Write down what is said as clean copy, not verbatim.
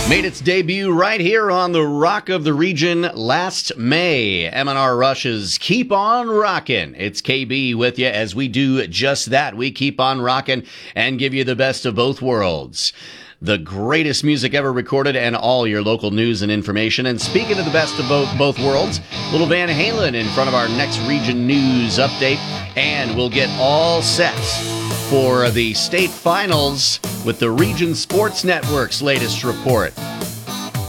Made its debut right here on the Rock of the Region last May. M&R Rush's Keep On Rockin'. It's KB with you as we do just that. We keep on rockin' and give you the best of both worlds. The greatest music ever recorded and all your local news and information. And speaking of the best of both worlds, little Van Halen in front of our next region news update. And we'll get all set for the state finals with the Region Sports Network's latest report.